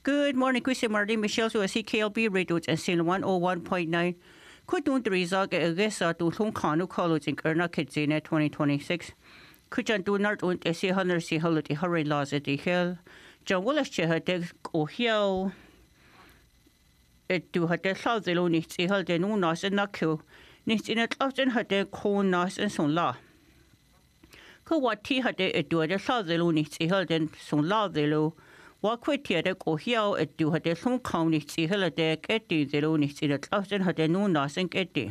Good morning, Chrissy Martin, Michelle, so CKLB Radio and Sin 101.9. Could do the result at this to Long Kanu College in Erna Kidzina 2026. Could you do not want to see Hunter see how the hurry laws at the hill? John Willis Chehatek or Hill. It do had the South Zelo see how the no nas and not kill. Next in it often had the corn nas and some law. Could what tea had it do at the South Zelo see how then some law zelo. What quit here go here at do had some county see hella deck at the lonely see that often had a no nothing at the.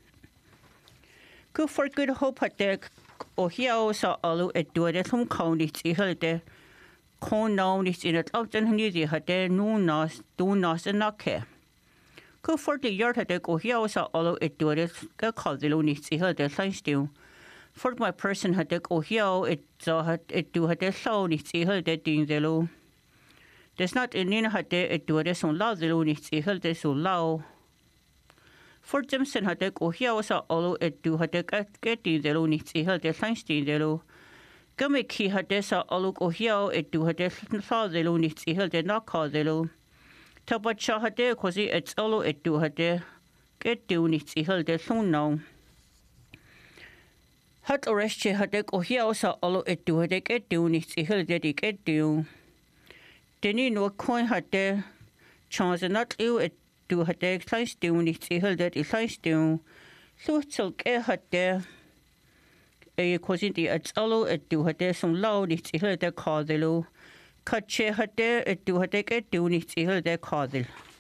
Good for good hope had deck or here saw all at do at some county see hella there. Corn now is in it often neither had there no nos do nothing not care. Good for the yard had go here saw all at do it called the lonely see hella there sign still. For my person had go here it saw had it do had the sound see hella there doing the low. There's not in had it do it so loud the lonely see held it so loud. For Jimson had go here was all it do had getting the lonely see held the sign steam the low. Gummy key had this all go here it do had saw the lonely see held the knock call the low. Tabat shah had there cause it's all it do had get doing it see held the so now. Had arrest had go here was all it do had get doing it see held the get do. Denny no coin had there chance not ill it do had there slice down it see held that it slice down. So silk had there a cousin the it's all it do had there some loud it see held that call the low. Cut chair had there it do had get down it see held that call the